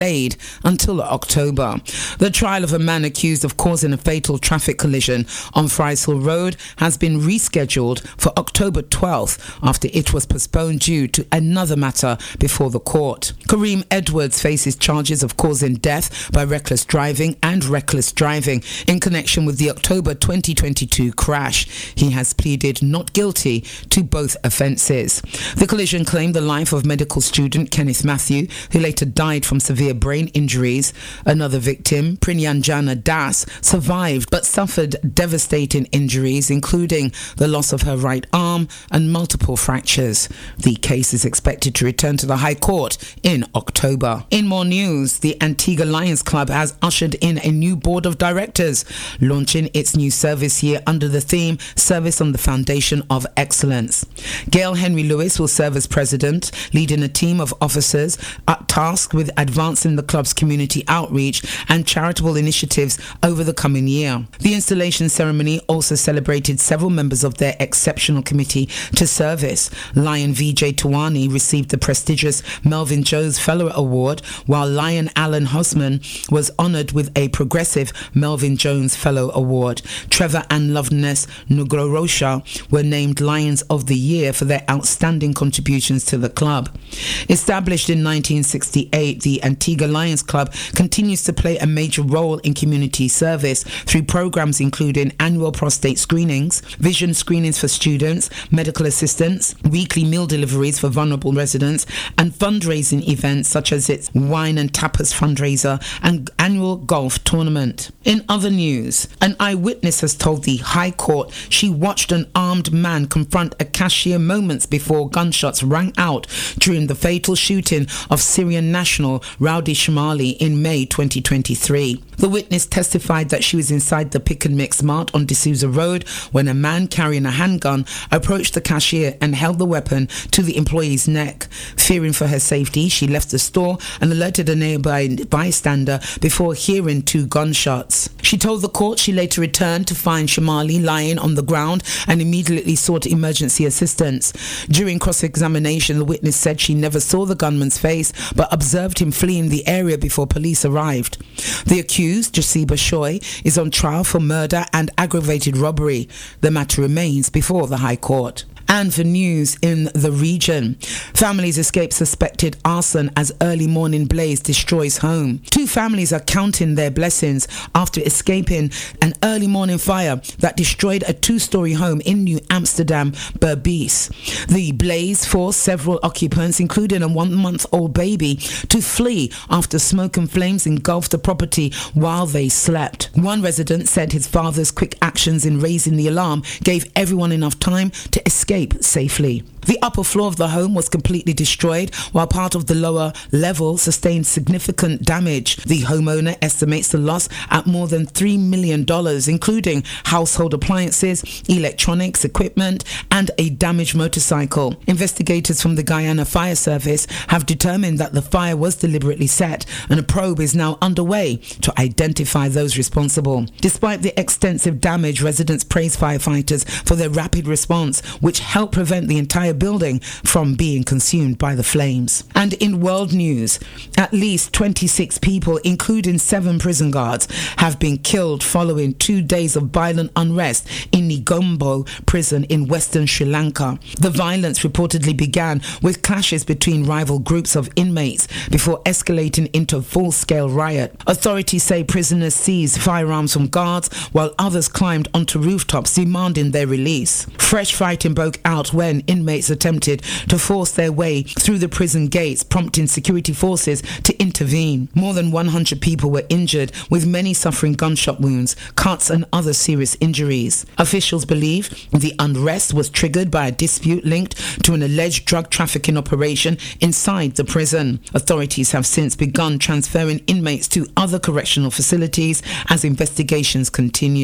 delayed until October. The trial of a man accused of causing a fatal traffic collision on Fries Hill Road has been rescheduled for October 12th after it was postponed due to another matter before the court. Kareem Edwards faces charges of causing death by reckless driving and reckless driving in connection with the October 2022 crash. He has pleaded not guilty to both offences. The collision claimed the life of medical student Kenneth Matthew, who later died from severe brain injuries. Another victim, Prinyanjana Das, survived but suffered devastating injuries, including the loss of her right arm and multiple fractures. The case is expected to return to the High Court in October. In more news, the Antigua Lions Club has ushered in a new board of directors, launching its new service year under the theme Service on the Foundation of Excellence. Gail Henry Lewis will serve as president, leading a team of officers tasked with advancing the club's community outreach and charitable initiatives over the coming year. The installation ceremony also celebrated several members of their exceptional committee to service. Lion VJ Tawani received the prestigious Melvin Jones Fellow Award, while Lion Alan Hosman was honoured with a progressive Melvin Jones Fellow Award. Trevor and Loveness Nugrorosha were named Lions of the Year for their outstanding contributions to the club. Established in 1968, the Antigua Lions Club continues to play a major role in community service through programs including annual prostate screenings, vision screenings for students, medical assistance, weekly meal deliveries for vulnerable residents, and fundraising events such as its wine and tapas fundraiser and annual golf tournament. In other news, an eyewitness has told the High Court she watched an armed man confront a cashier moments before gunshots rang out during the fatal shooting of Syrian national Rowdy Shamali in May 2023. The witness testified that she was inside the Pick and Mix Mart on D'Souza Road when a man carrying a handgun approached the cashier and held the weapon to the employee's neck. Fearing for her safety, she left the store and alerted a nearby bystander before hearing 2 gunshots. She told the court she later returned to find Shamali lying on the ground and immediately sought emergency assistance. During cross-examination, the witness said she never saw the gunman's face but observed him fleeing the area before police arrived. The accused, Jasiba Shoy, is on trial for murder and aggravated robbery. The matter remains before the High Court. And for news in the region, families escape suspected arson as early morning blaze destroys home. 2 families are counting their blessings after escaping an early morning fire that destroyed a 2-story home in New Amsterdam, Berbice. The blaze forced several occupants, including a 1-month-old baby, to flee after smoke and flames engulfed the property while they slept. One resident said his father's quick actions in raising the alarm gave everyone enough time to escape safely. The upper floor of the home was completely destroyed, while part of the lower level sustained significant damage. The homeowner estimates the loss at more than $3 million, including household appliances, electronics, equipment, and a damaged motorcycle. Investigators from the Guyana Fire Service have determined that the fire was deliberately set, and a probe is now underway to identify those responsible. Despite the extensive damage, residents praise firefighters for their rapid response, which helped prevent the entire building from being consumed by the flames. And in world news, at least 26 people, including 7 prison guards, have been killed following 2 days of violent unrest in Negombo prison in western Sri Lanka. The violence reportedly began with clashes between rival groups of inmates before escalating into a full-scale riot. Authorities say prisoners seized firearms from guards while others climbed onto rooftops demanding their release. Fresh fighting broke out when inmates attempted to force their way through the prison gates, prompting security forces to intervene. More than 100 people were injured, with many suffering gunshot wounds, cuts and other serious injuries. Officials believe the unrest was triggered by a dispute linked to an alleged drug trafficking operation inside the prison. Authorities have since begun transferring inmates to other correctional facilities as investigations continue.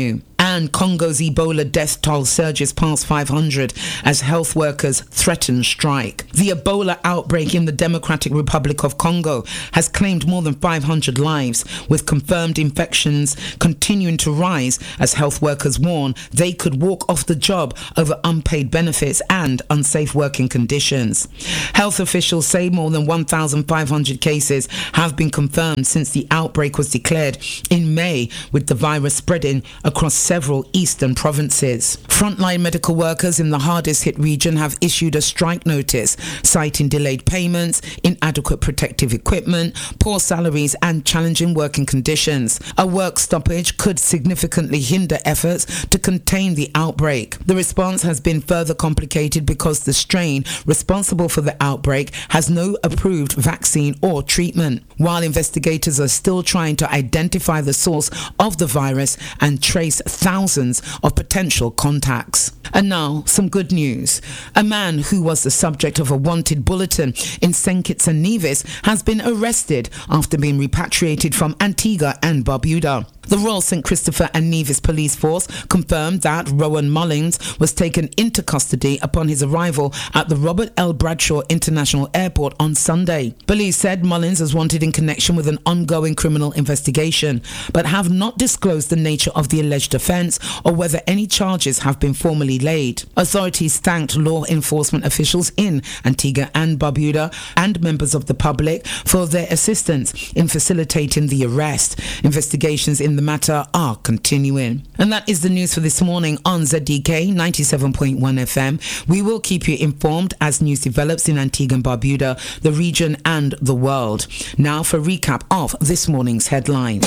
And Congo's Ebola death toll surges past 500 as health workers threaten strike. The Ebola outbreak in the Democratic Republic of Congo has claimed more than 500 lives, with confirmed infections continuing to rise as health workers warn they could walk off the job over unpaid benefits and unsafe working conditions. Health officials say more than 1,500 cases have been confirmed since the outbreak was declared in May, with the virus spreading across several eastern provinces. Frontline medical workers in the hardest hit region have issued a strike notice, citing delayed payments, inadequate protective equipment, poor salaries and challenging working conditions. A work stoppage could significantly hinder efforts to contain the outbreak. The response has been further complicated because the strain responsible for the outbreak has no approved vaccine or treatment, while investigators are still trying to identify the source of the virus and trace thousands of potential contacts. And now, some good news. A man who was the subject of a wanted bulletin in St. Kitts and Nevis has been arrested after being repatriated from Antigua and Barbuda. The Royal St. Christopher and Nevis Police Force confirmed that Rowan Mullins was taken into custody upon his arrival at the Robert L. Bradshaw International Airport on Sunday. Police said Mullins is wanted in connection with an ongoing criminal investigation, but have not disclosed the nature of the alleged offence or whether any charges have been formally laid. Authorities thanked law enforcement officials in Antigua and Barbuda and members of the public for their assistance in facilitating the arrest. Investigations in the matter are continuing. And that is the news for this morning on ZDK 97.1 FM. We will keep you informed as news develops in Antigua and Barbuda, the region and the world. Now for a recap of this morning's headlines.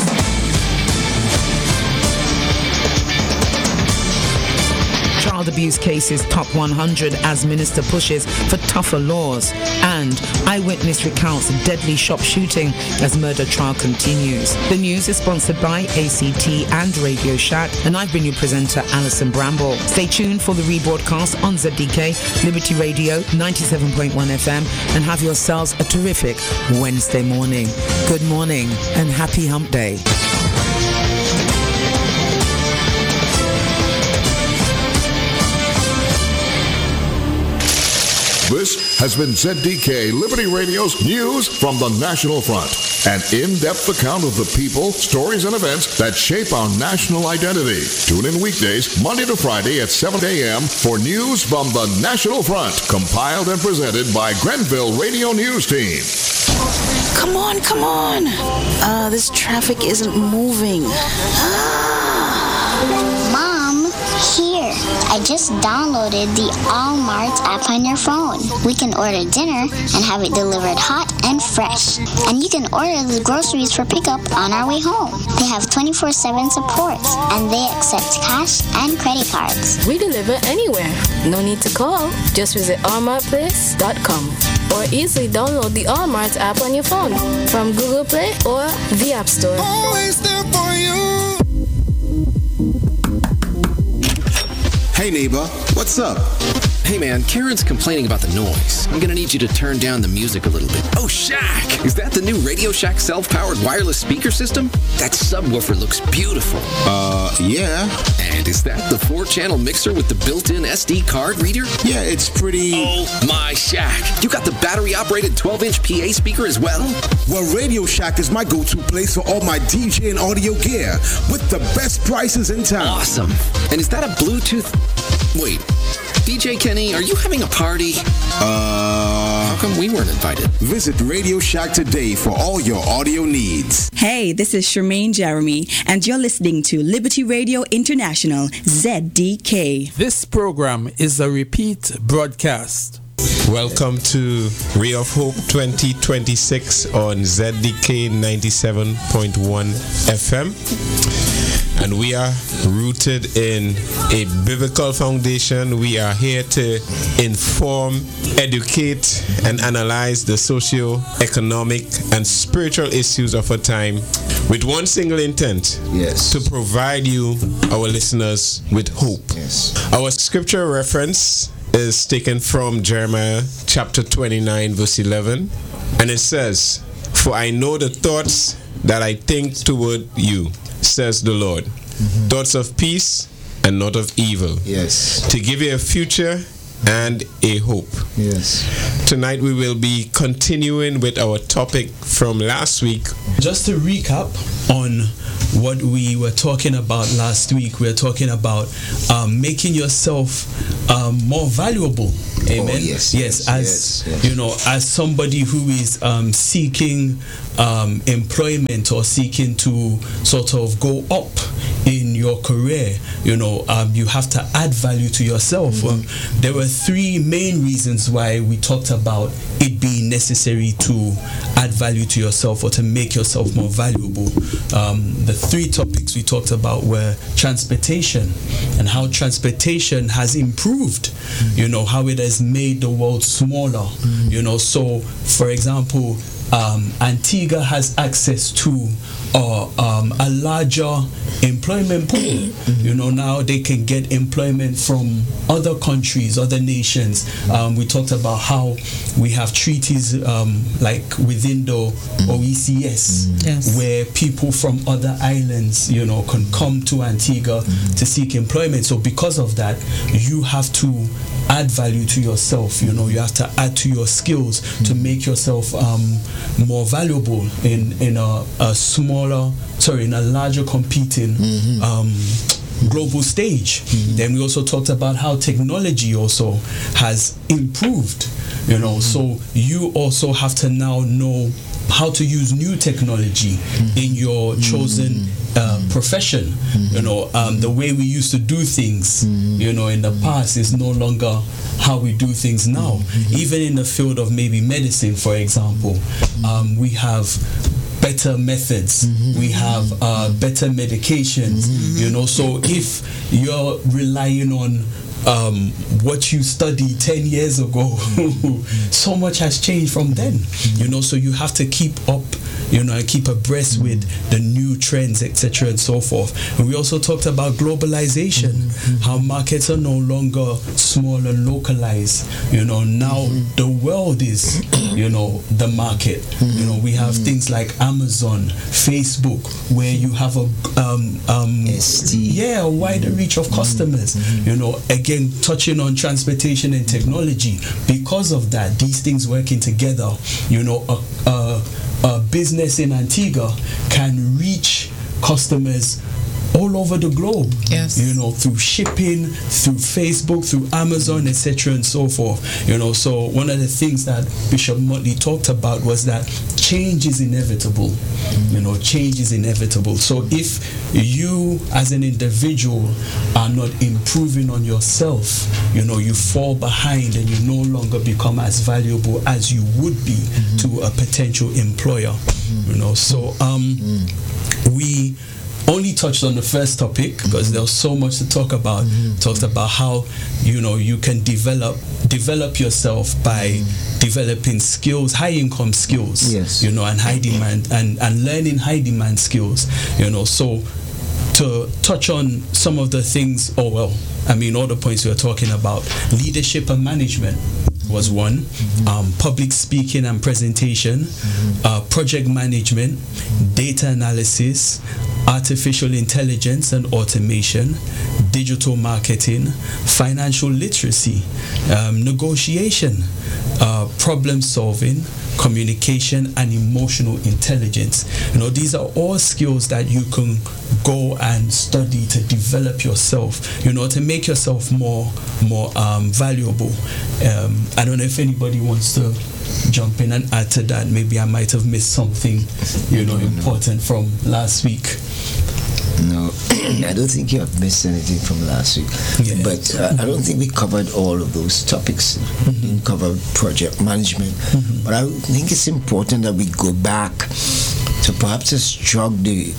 Child abuse cases top 100 as minister pushes for tougher laws, and eyewitness recounts deadly shop shooting as murder trial continues. The news is sponsored by ACT and Radio Shack, and I've been your presenter, Alison Bramble. Stay tuned for the rebroadcast on ZDK, Liberty Radio 97.1 FM, and have yourselves a terrific Wednesday morning. Good morning and happy hump day. This has been ZDK Liberty Radio's News from the National Front, an in-depth account of the people, stories, and events that shape our national identity. Tune in weekdays, Monday to Friday at 7 a.m. for news from the National Front, compiled and presented by Grenville Radio News Team. Come on. This traffic isn't moving. Mom, here. I just downloaded the Allmart app on your phone. We can order dinner and have it delivered hot and fresh. And you can order the groceries for pickup on our way home. They have 24/7 support and they accept cash and credit cards. We deliver anywhere. No need to call. Just visit allmartplace.com or easily download the Allmart app on your phone from Google Play or the App Store. Always there for you. Hey neighbor, what's up? Hey man, Karen's complaining about the noise. I'm gonna need you to turn down the music a little bit. Oh, Shack! Is that the new Radio Shack self-powered wireless speaker system? That subwoofer looks beautiful. Yeah. And is that the 4-channel mixer with the built-in SD card reader? Yeah, it's pretty... Oh my Shack! You got the battery-operated 12-inch PA speaker as well? Well, Radio Shack is my go-to place for all my DJ and audio gear with the best prices in town. Awesome. And is that a Bluetooth... Wait, DJ Kenny, are you having a party? How come we weren't invited? Visit Radio Shack today for all your audio needs. Hey, this is Charmaine Jeremy, and you're listening to Liberty Radio International, ZDK. This program is a repeat broadcast. Welcome to Ray of Hope 2026 on ZDK 97.1 FM. And we are rooted in a biblical foundation. We are here to inform, educate, and analyze the socio-economic and spiritual issues of our time with one single intent. Yes. To provide you, our listeners, with hope. Yes. Our scripture reference is taken from Jeremiah chapter 29 verse 11, and it says, "For I know the thoughts that I think toward you, says the Lord, thoughts of peace and not of evil. Yes. To give you a future and a hope. Yes. Tonight we will be continuing with our topic from last week. Just to recap on what we were talking about last week, we were talking about making yourself more valuable. Amen. Oh, yes. As you know, as somebody who is seeking employment or seeking to sort of go up in your career, you know, you have to add value to yourself. There were three main reasons why we talked about it being necessary to add value to yourself or to make yourself more valuable. The three topics we talked about were transportation and how transportation has improved, you know, how it has made the world smaller, you know. So, for example, Antigua has access to a larger employment pool. You know, now they can get employment from other countries, other nations. We talked about how we have treaties like within the OECS, where people from other islands, you know, can come to Antigua to seek employment. So because of that, you have to add value to yourself. You know, you have to add to your skills to make yourself more valuable in a larger competing global stage. Then we also talked about how technology also has improved, you know. So you also have to now know how to use new technology in your chosen profession. You know, the way we used to do things, you know, in the past is no longer how we do things now. Even in the field of maybe medicine, for example, we have better methods, we have better medications, you know. So if you're relying on what you studied 10 years ago, so much has changed from then, you know. So you have to keep up, you know, and keep abreast with the new trends, etc., and so forth. And we also talked about globalization, how markets are no longer small and localized. You know, now the world is, you know, the market. You know, we have things like Amazon, Facebook, where you have a wider reach of customers. You know, again, touching on transportation and technology. Because of that, these things working together, you know, a business in Antigua can reach customers all over the globe, you know, through shipping, through Facebook, through Amazon, etc., and so forth. You know, so one of the things that Bishop Motley talked about was that change is inevitable. You know, change is inevitable. So if you as an individual are not improving on yourself, you know, you fall behind and you no longer become as valuable as you would be to a potential employer. You know, so we only touched on the first topic because there was so much to talk about. Talked about how, you know, you can develop yourself by developing skills, high income skills, you know, and high demand and learning high demand skills, you know. So to touch on some of the things, all the points we were talking about, leadership and management was one, public speaking and presentation, project management, data analysis, artificial intelligence and automation, digital marketing, financial literacy, negotiation, problem solving, communication, and emotional intelligence. You know, these are all skills that you can go and study to develop yourself, you know, to make yourself more valuable. I don't know if anybody wants to jump in and add to that. Maybe I might have missed something, you know, important from last week. No, I don't think you have missed anything from last week. But I don't think we covered all of those topics. We didn't cover project management. But I think it's important that we go back to perhaps just jog the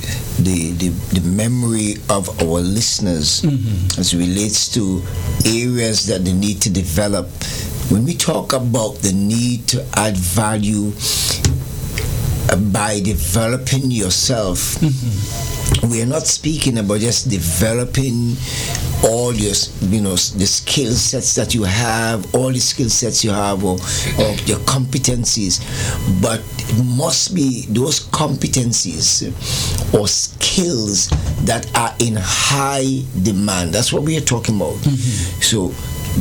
memory of our listeners as it relates to areas that they need to develop. When we talk about the need to add value, by developing yourself. We are not speaking about just developing all your, the skill sets that you have, all the skill sets you have, or your competencies, but it must be those competencies or skills that are in high demand. That's what we are talking about. So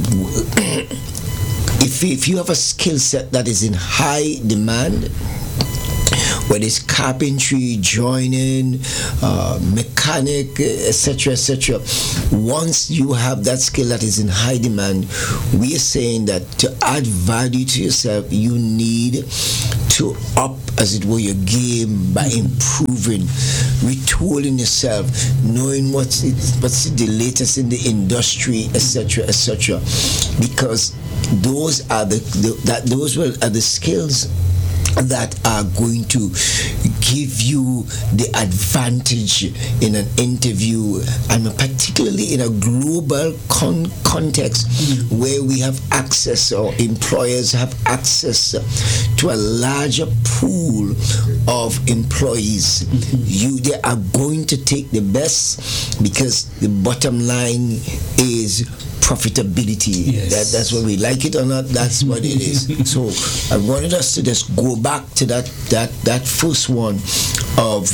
if you have a skill set that is in high demand, whether it's carpentry, joining, mechanic, etc., etc. Once you have that skill that is in high demand, we are saying that to add value to yourself, you need to up, as it were, your game by improving, retooling yourself, knowing what's the latest in the industry, etc., etc. Because those are the skills that are going to give you the advantage in an interview, and particularly in a global context where we have access, or employers have access to a larger pool of employees. They are going to take the best, because the bottom line is profitability. Yes. That's what we like it or not. That's what it is. So I wanted us to just go back to that first one of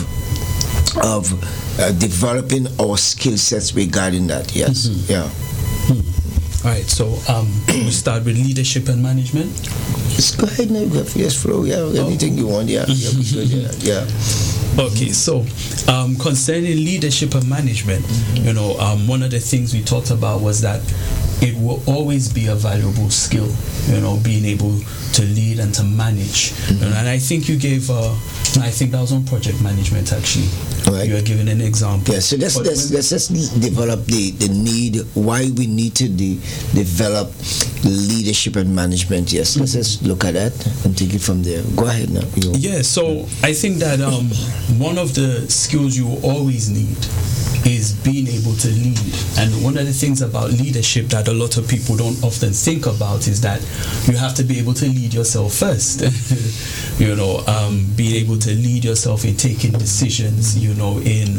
developing our skill sets regarding that. Yes. Yeah. All right. So we start with leadership and management. Just go ahead now. Yes, flow. Yeah. Anything you want. Yeah. Yeah. Okay, so concerning leadership and management, one of the things we talked about was that it will always be a valuable skill, being able to lead and to manage. And I think you gave, I think that was on project management actually. Right. You were giving an example. Yeah, so let's just develop the need, why we need to develop leadership and management. Yes, let's just look at that and take it from there. Go ahead now. Yeah, so I think that one of the skills you will always need is being able to lead. And one of the things about leadership that a lot of people don't often think about is that you have to be able to lead yourself first. Being able to lead yourself in taking decisions, in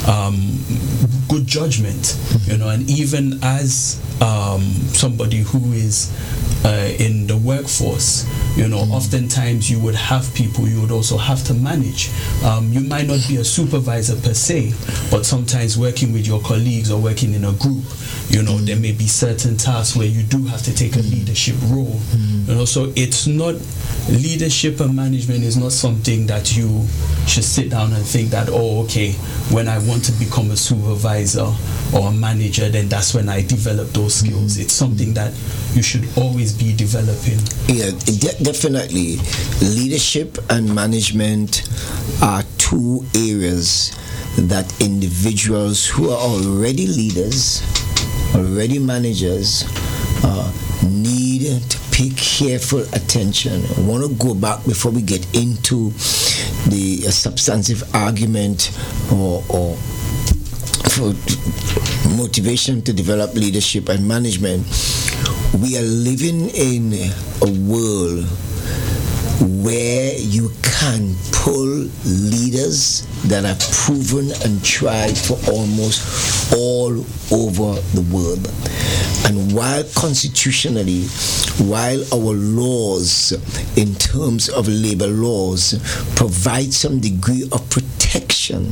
good judgment, and even as somebody who is in the workforce, oftentimes you would have people you would also have to manage. You might not be a supervisor per se, but sometimes working with your colleagues or working in a group, there may be certain tasks where you do have to take a leadership role. So it's not, leadership and management is not something that you should sit down and think that, when I want to become a supervisor or a manager, then that's when I develop those skills. It's something that you should always be developing. Yeah, definitely. Leadership and management are two areas that individuals who are already leaders, already managers, need to pay careful attention. I want to go back before we get into the substantive argument or for motivation to develop leadership and management. We are living in a world where you can pull leaders that are proven and tried for almost all over the world. And while constitutionally, while our laws in terms of labor laws provide some degree of protection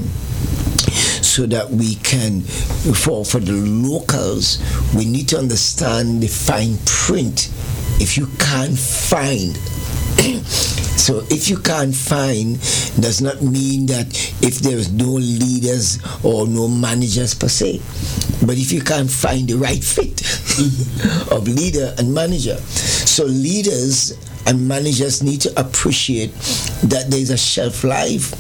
so that we can, for the locals, we need to understand the fine print. If you can't find so if you can't find, does not mean that if there is no leaders or no managers per se, but if you can't find the right fit of leader and manager. So leaders and managers need to appreciate that there is a shelf life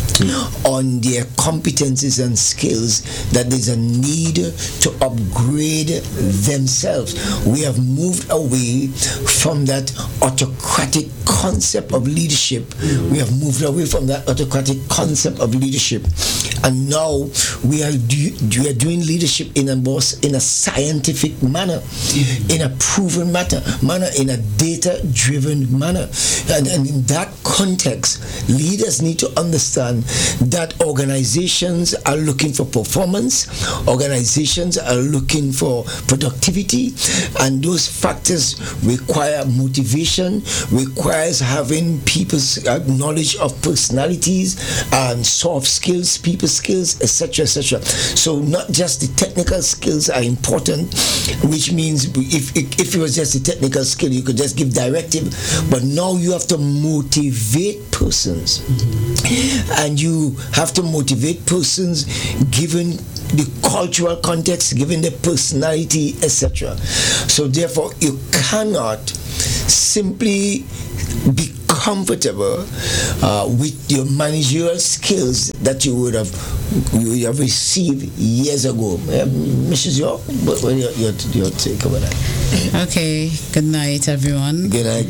on their competencies and skills, that there's a need to upgrade themselves. We have moved away from that autocratic concept of leadership. We have moved away from that autocratic concept of leadership, And now we are doing leadership in a scientific manner, in a proven manner, in a data-driven manner. And in that context, leaders need to understand that organizations are looking for performance, organizations are looking for productivity, and those factors require motivation, requires having people's knowledge of personalities and soft skills, people skills, etc., etc. So not just the technical skills are important, which means if it was just a technical skill, you could just give directive, but now you have to motivate persons, and you have to motivate persons given the cultural context, given the personality, etc. So therefore, you cannot simply be comfortable with your managerial skills that you would have received years ago. Mrs. York, what your take over that? Okay, good night, everyone. Good night.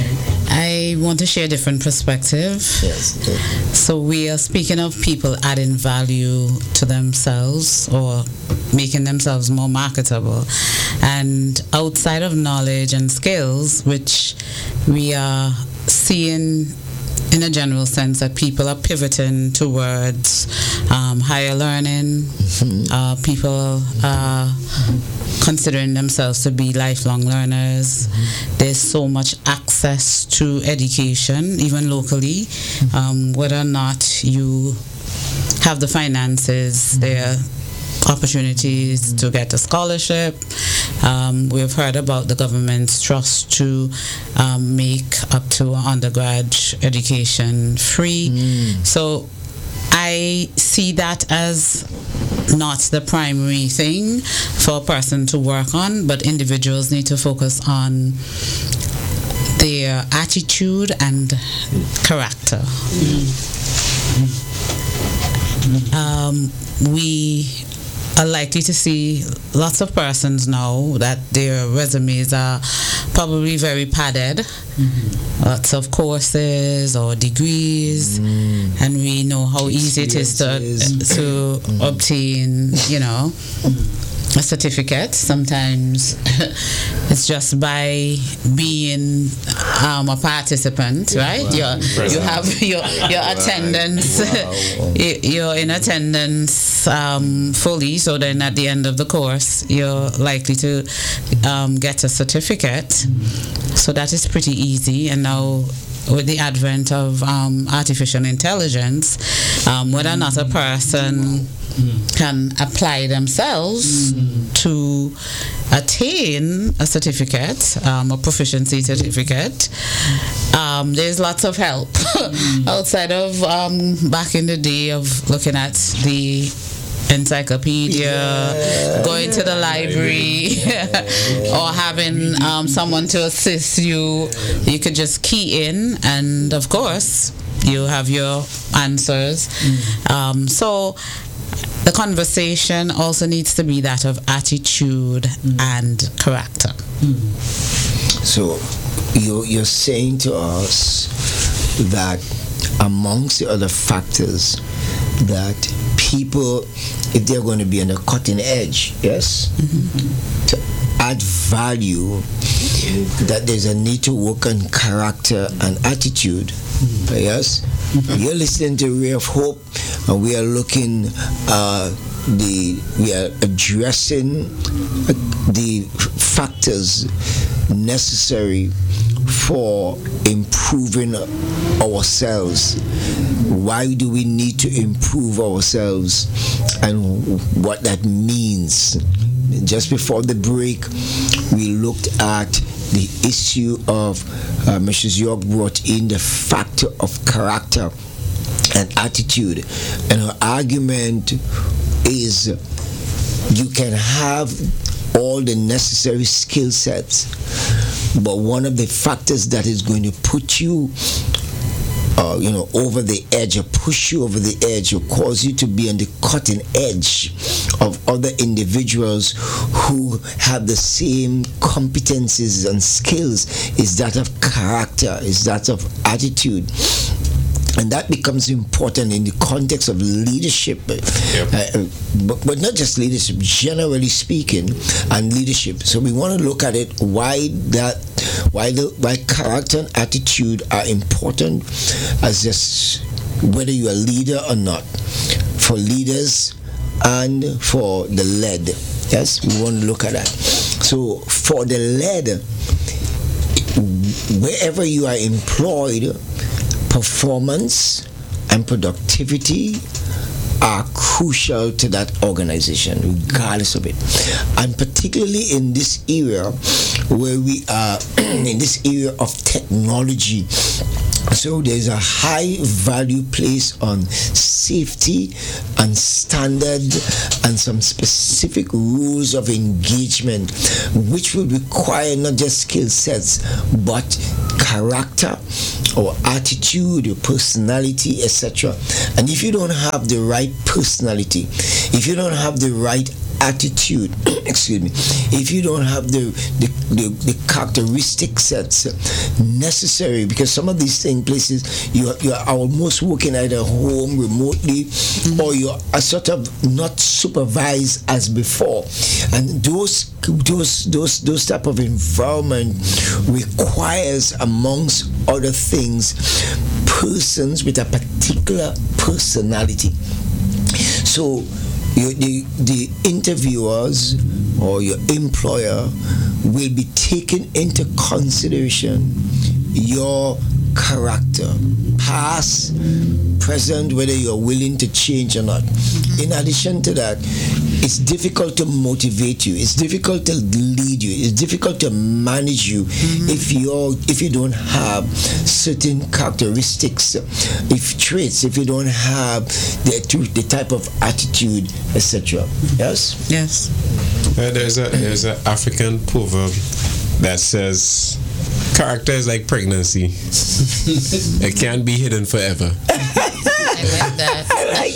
I want to share a different perspective. Yes. So we are speaking of people adding value to themselves or making themselves more marketable. And outside of knowledge and skills, which we are seeing in a general sense that people are pivoting towards higher learning. People are considering themselves to be lifelong learners. There's so much access to education, even locally. Whether or not you have the finances, there are opportunities to get a scholarship. We've heard about the government's trust to make up to undergrad education free. So I see that as not the primary thing for a person to work on, but individuals need to focus on their attitude and character. We are likely to see lots of persons now that their resumes are probably very padded, lots of courses or degrees, and we know how easy it is to obtain, a certificate. Sometimes it's just by being a participant, right? You have your attendance. You're in attendance fully, so then at the end of the course you're likely to get a certificate. So that is pretty easy. And now with the advent of artificial intelligence, whether or not a person can apply themselves to attain a certificate, a proficiency certificate, there's lots of help outside of back in the day of looking at the encyclopedia, going to the library, or having someone to assist you. You could just key in, and of course you have your answers. So the conversation also needs to be that of attitude and character. So you're saying to us that amongst the other factors that people, if they're going to be on the cutting edge, yes, to add value, that there's a need to work on character and attitude. Yes, you're listening to Ray of Hope, and we are looking we are addressing the factors necessary for improving ourselves. Why do we need to improve ourselves, and what that means? Just before the break, we looked at the issue of Mrs. York brought in the factor of character and attitude, and her argument is you can have all the necessary skill sets, but one of the factors that is going to put you over the edge, or push you over the edge, or cause you to be on the cutting edge of other individuals who have the same competencies and skills, is that of character, is that of attitude. And that becomes important in the context of leadership, but not just leadership, generally speaking, and leadership. So we want to look at it, why character and attitude are important, as just whether you're a leader or not, for leaders and for the led. Yes, we want to look at that. So for the led, wherever you are employed, performance and productivity are crucial to that organization, regardless of it. And particularly in this era where we are, in this era of technology, so there's a high value placed on safety and standard and some specific rules of engagement, which will require not just skill sets, but character or attitude or personality, etc. And if you don't have the right personality, if you don't have the right attitude, excuse me, if you don't have the characteristic sets necessary, because some of these things places you are almost working either home remotely, or you are sort of not supervised as before, and those type of environment requires, amongst other things, persons with a particular personality. So the interviewers or your employer will be taking into consideration your character, past, present, whether you're willing to change or not. In addition to that, it's difficult to motivate you, it's difficult to lead you, it's difficult to manage you if you don't have certain characteristics, if you don't have the type of attitude, etc. Yes. There's an African proverb that says, character is like pregnancy. It can't be hidden forever. I like that.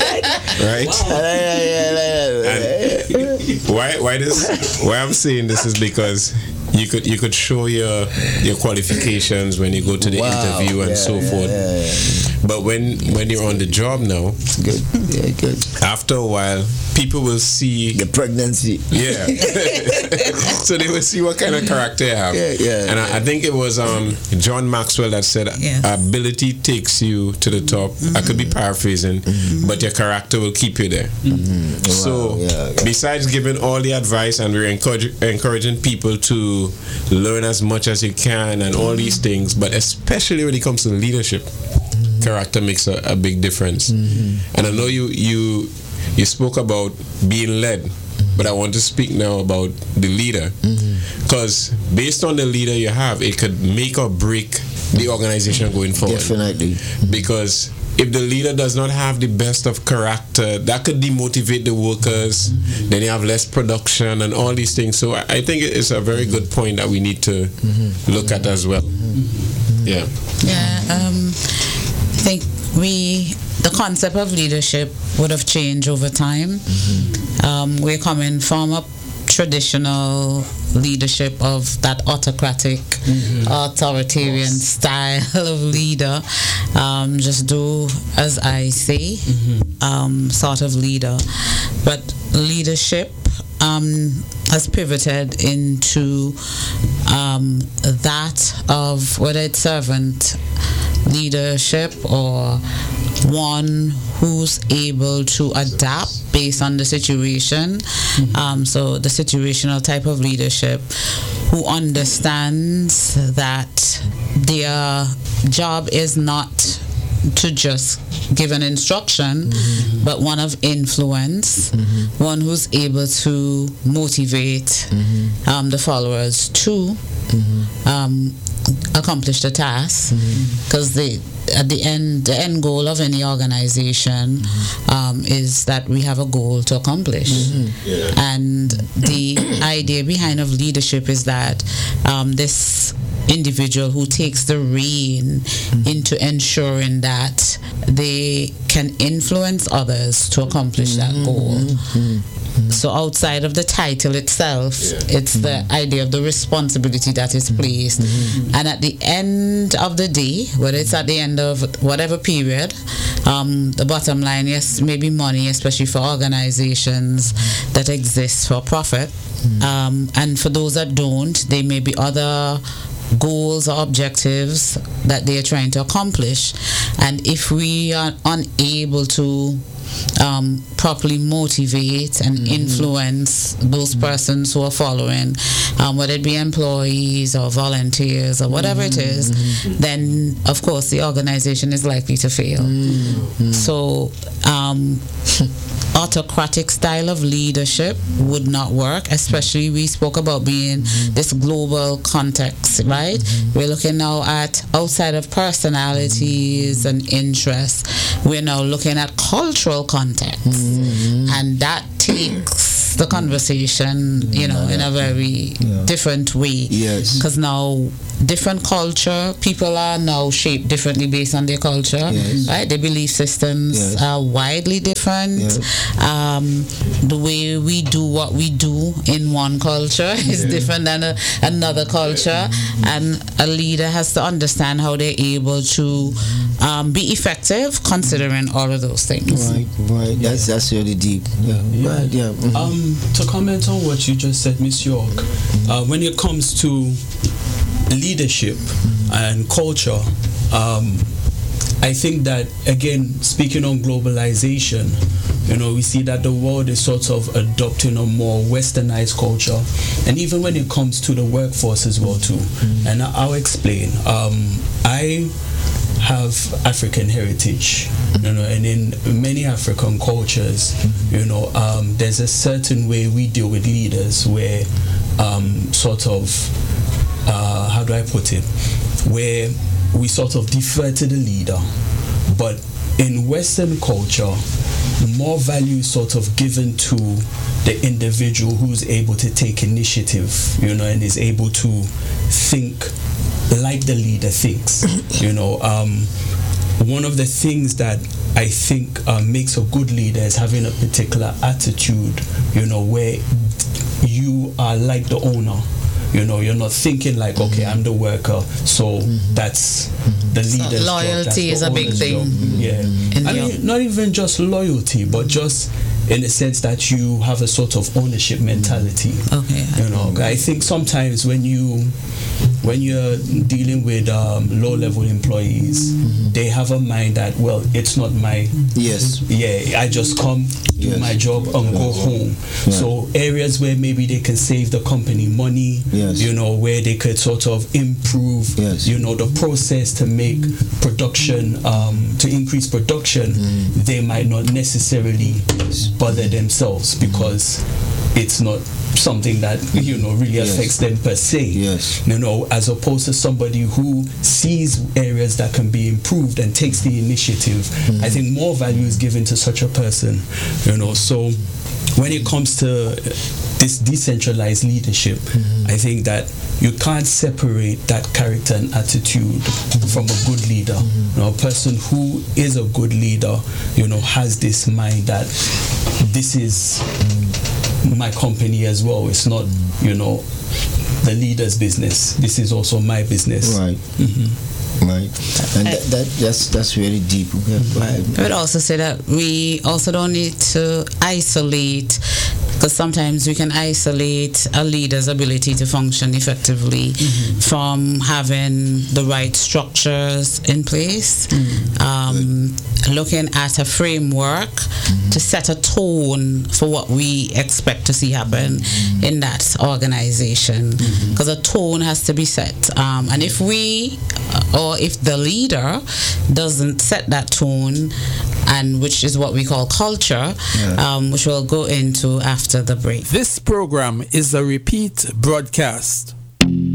Right? Why I'm saying this is because you could show your qualifications when you go to the interview and so forth. But when you're on the job now, good. After a while, people will see the pregnancy. Yeah. So they will see what kind of character you have. And I think it was John Maxwell that said, ability takes you to the top. I could be paraphrasing, but your character will keep you there. So besides giving all the advice, and we're encouraging people to learn as much as you can and all these things, but especially when it comes to leadership, character makes a big difference. And I know you spoke about being led, but I want to speak now about the leader, because based on the leader you have, it could make or break the organization going forward. Definitely. Because if the leader does not have the best of character, that could demotivate the workers, then you have less production and all these things. So I think it's a very good point that we need to look at as well. I think the concept of leadership would have changed over time. We're coming from a traditional leadership of that autocratic, authoritarian style of leader. Just do as I say, sort of leader. But leadership has pivoted into that of whether it's servant leadership or one who's able to adapt based on the situation. So the situational type of leadership, who understands that their job is not to just give an instruction, but one of influence, one who's able to motivate the followers to accomplish the task, because at the end goal of any organization is that we have a goal to accomplish. And the idea behind of leadership is that this individual who takes the rein into ensuring that they can influence others to accomplish that goal. So outside of the title itself, it's the idea of the responsibility that is placed. And at the end of the day, whether it's at the end of whatever period, the bottom line, yes, maybe money, especially for organizations that exist for profit. And for those that don't, there may be other goals or objectives that they are trying to accomplish. And if we are unable to properly motivate and influence those persons who are following, whether it be employees or volunteers or whatever it is, then of course the organization is likely to fail. So autocratic style of leadership would not work, especially we spoke about being this global context, right? We're looking now at outside of personalities and interests, we're now looking at cultural context, and that takes the conversation, in a very different way. Yes. Because now different culture, people are now shaped differently based on their culture, right? Their belief systems are widely different. The way we do what we do in one culture is different than another culture, and a leader has to understand how they're able to be effective considering all of those things. Right. That's really deep. To comment on what you just said, Miss York, when it comes to leadership and culture, I think that, again, speaking on globalization, we see that the world is sort of adopting a more westernized culture, and even when it comes to the workforce as well too. And I'll explain. I have African heritage, and in many African cultures, there's a certain way we deal with leaders where how do I put it, where we sort of defer to the leader. But in Western culture, more value is sort of given to the individual who's able to take initiative, and is able to think like the leader thinks. One of the things that I think makes a good leader is having a particular attitude, where you are like the owner. You're not thinking like, okay, I'm the worker, so that's the leader's job. Loyalty is a big thing. I mean, not even just loyalty, but just in the sense that you have a sort of ownership mentality. I think sometimes when you're dealing with low-level employees, they have a mind that, well, it's not my... I just come, do my job, and go home. So areas where maybe they can save the company money, where they could sort of improve, the process to make production, to increase production, they might not necessarily bother themselves because it's not something that really affects them per se. As opposed to somebody who sees areas that can be improved and takes the initiative. I think more value is given to such a person. So when it comes to this decentralized leadership, I think that you can't separate that character and attitude from a good leader. A person who is a good leader, has this mind that this is my company as well. It's not, the leader's business. This is also my business. Right. Right, and that's really deep. I would also say that we also don't need to isolate, because sometimes we can isolate a leader's ability to function effectively from having the right structures in place, looking at a framework to set a tone for what we expect to see happen in that organization, because a tone has to be set, and if we or if the leader doesn't set that tone, and which is what we call culture, which we'll go into after the break. This program is a repeat broadcast.